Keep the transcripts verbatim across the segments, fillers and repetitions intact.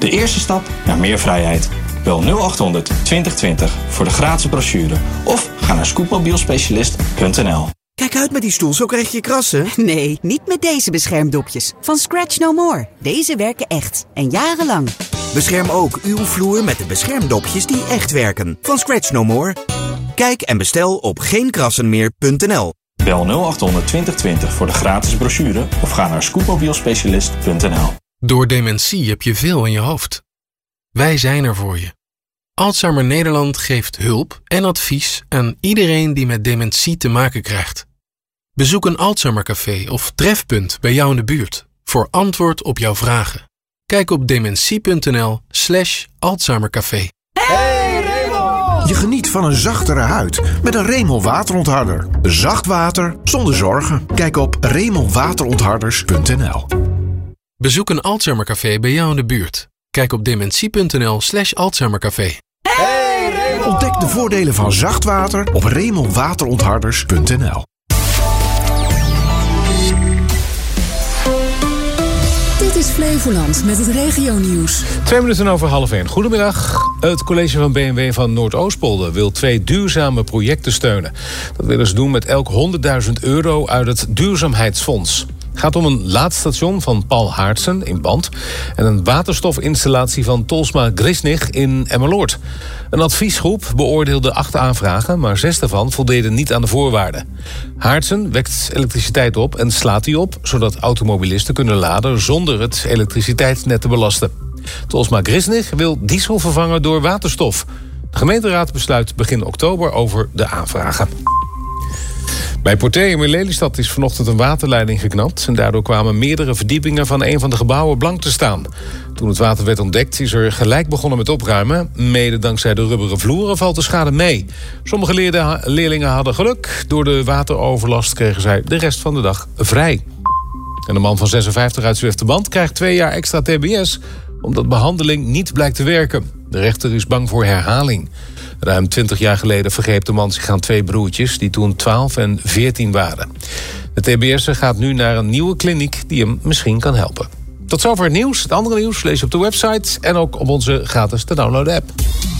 De eerste stap naar meer vrijheid. Bel nul acht honderd twintig twintig voor de gratis brochure. Of ga naar scootmobielspecialist punt n l. Kijk uit met die stoel, zo krijg je krassen. Nee, niet met deze beschermdopjes. Van Scratch No More. Deze werken echt. En jarenlang. Bescherm ook uw vloer met de beschermdopjes die echt werken. Van Scratch No More. Kijk en bestel op geen krassen meer punt n l. Bel nul acht honderd twintig twintig voor de gratis brochure. Of ga naar scootmobielspecialist punt n l. Door dementie heb je veel in je hoofd. Wij zijn er voor je. Alzheimer Nederland geeft hulp en advies aan iedereen die met dementie te maken krijgt. Bezoek een Alzheimercafé of trefpunt bij jou in de buurt voor antwoord op jouw vragen. Kijk op dementie punt n l slash Alzheimercafé. Hey Remel! Je geniet van een zachtere huid met een Remel waterontharder. Zacht water zonder zorgen. Kijk op remel waterontharders punt n l. Bezoek een Alzheimercafé bij jou in de buurt. Kijk op dementie punt n l slash Alzheimercafé. Hey Remel! Ontdek de voordelen van zacht water op remel waterontharders punt n l. Dit is Flevoland met het regionieuws. Twee minuten over half één. Goedemiddag. Het college van B M W van Noordoostpolder wil twee duurzame projecten steunen. Dat willen ze doen met elk honderdduizend euro uit het Duurzaamheidsfonds. Het gaat om een laadstation van Paul Haartsen in Band en een waterstofinstallatie van Tolsma Grisnig in Emmeloord. Een adviesgroep beoordeelde acht aanvragen, maar zes daarvan voldeden niet aan de voorwaarden. Haartsen wekt elektriciteit op en slaat die op, zodat automobilisten kunnen laden zonder het elektriciteitsnet te belasten. Tolsma Grisnig wil diesel vervangen door waterstof. De gemeenteraad besluit begin oktober over de aanvragen. Bij Porteum in Lelystad is vanochtend een waterleiding geknapt en daardoor kwamen meerdere verdiepingen van een van de gebouwen blank te staan. Toen het water werd ontdekt is er gelijk begonnen met opruimen. Mede dankzij de rubberen vloeren valt de schade mee. Sommige leerde, leerlingen hadden geluk. Door de wateroverlast kregen zij de rest van de dag vrij. En de man van zesenvijftig uit Zwifterband krijgt twee jaar extra T B S omdat behandeling niet blijkt te werken. De rechter is bang voor herhaling. Ruim twintig jaar geleden vergreep de man zich aan twee broertjes die toen twaalf en veertien waren. De T B S'er gaat nu naar een nieuwe kliniek die hem misschien kan helpen. Tot zover het nieuws. Het andere nieuws lees je op de website en ook op onze gratis te downloaden app.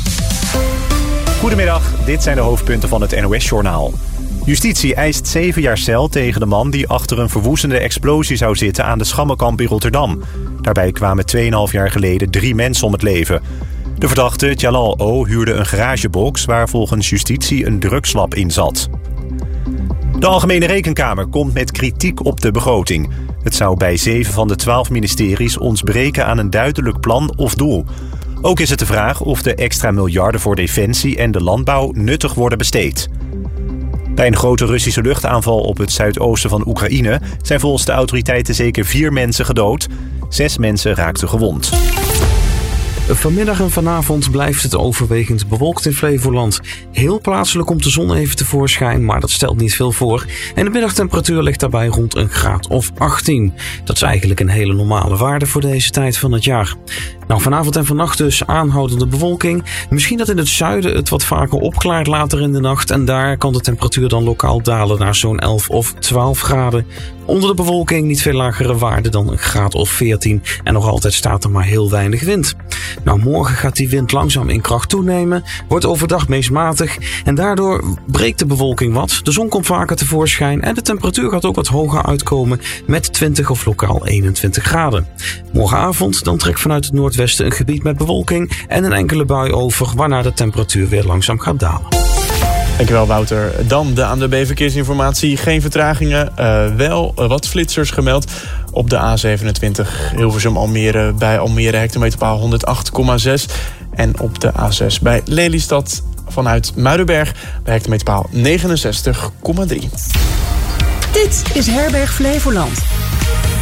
Goedemiddag, dit zijn de hoofdpunten van het N O S-journaal. Justitie eist zeven jaar cel tegen de man die achter een verwoestende explosie zou zitten aan de Schammenkamp in Rotterdam. Daarbij kwamen tweeënhalf jaar geleden drie mensen om het leven. De verdachte, Jalal O., huurde een garagebox waar volgens justitie een drugslab in zat. De Algemene Rekenkamer komt met kritiek op de begroting. Het zou bij zeven van de twaalf ministeries ontbreken aan een duidelijk plan of doel. Ook is het de vraag of de extra miljarden voor defensie en de landbouw nuttig worden besteed. Bij een grote Russische luchtaanval op het zuidoosten van Oekraïne zijn volgens de autoriteiten zeker vier mensen gedood. Zes mensen raakten gewond. Vanmiddag en vanavond blijft het overwegend bewolkt in Flevoland. Heel plaatselijk komt de zon even tevoorschijn, maar dat stelt niet veel voor. En de middagtemperatuur ligt daarbij rond een graad of achttien. Dat is eigenlijk een hele normale waarde voor deze tijd van het jaar. Nou, vanavond en vannacht dus aanhoudende bewolking. Misschien dat in het zuiden het wat vaker opklaart later in de nacht. En daar kan de temperatuur dan lokaal dalen naar zo'n elf of twaalf graden. Onder de bewolking niet veel lagere waarden dan een graad of veertien. En nog altijd staat er maar heel weinig wind. Nou, morgen gaat die wind langzaam in kracht toenemen. Wordt overdag meest matig. En daardoor breekt de bewolking wat. De zon komt vaker tevoorschijn. En de temperatuur gaat ook wat hoger uitkomen. Met twintig of lokaal eenentwintig graden. Morgenavond dan trekt vanuit het noordwesten een gebied met bewolking. En een enkele bui over. Waarna de temperatuur weer langzaam gaat dalen. Dankjewel Wouter. Dan de A N W B-verkeersinformatie. Geen vertragingen, uh, wel uh, wat flitsers gemeld. Op de A zevenentwintig Hilversum-Almere bij Almere hectometerpaal honderd acht komma zes. En op de A zes bij Lelystad vanuit Muidenberg bij hectometerpaal negenenzestig komma drie. Dit is Herberg Flevoland.